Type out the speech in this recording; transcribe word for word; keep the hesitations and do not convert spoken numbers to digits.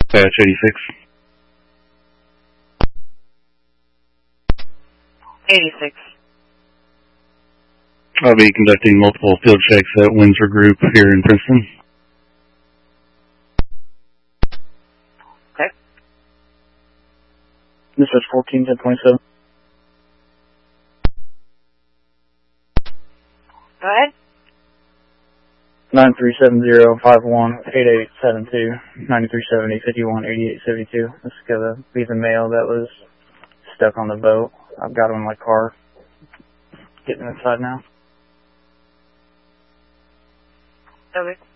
Patch eighty-six. eighty-six. I'll be conducting multiple field checks at Windsor Group here in Princeton. Okay. This is fourteen ten twenty-seven. Go ahead. nine three seven zero five one eight eight seven two, nine three seven eight five one eight eight seven two. This is going to be the male that was stuck on the boat. I've got him in my car. Getting inside now. Okay.